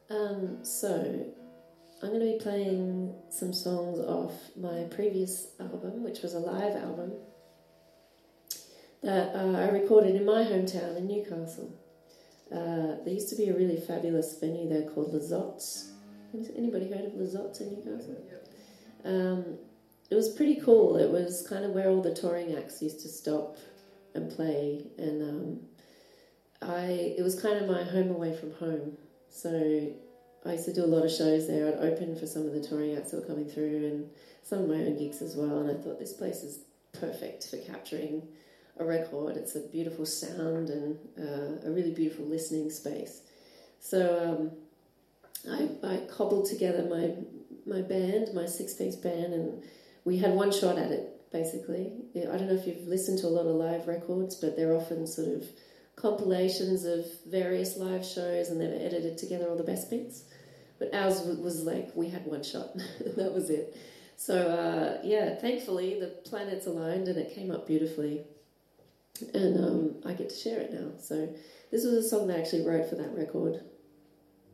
So I'm going to be playing some songs off my previous album, which was a live album that I recorded in my hometown in Newcastle. There used to be a really fabulous venue there called Lizottes. Anybody heard of Lizottes in Newcastle? It was pretty cool. It was kind of where all the touring acts used to stop and play, and it was kind of my home away from home. So I used to do a lot of shows there. I'd open for some of the touring acts that were coming through and some of my own gigs as well, and I thought this place is perfect for capturing a record. It's a beautiful sound and a really beautiful listening space. So I cobbled together my band, my 6-piece band, and we had one shot at it, basically. I don't know if you've listened to a lot of live records, but they're often sort of compilations of various live shows and they've edited together all the best bits. But ours was like, we had one shot. That was it. So, thankfully the planets aligned and it came up beautifully. And I get to share it now. So this was a song that I actually wrote for that record.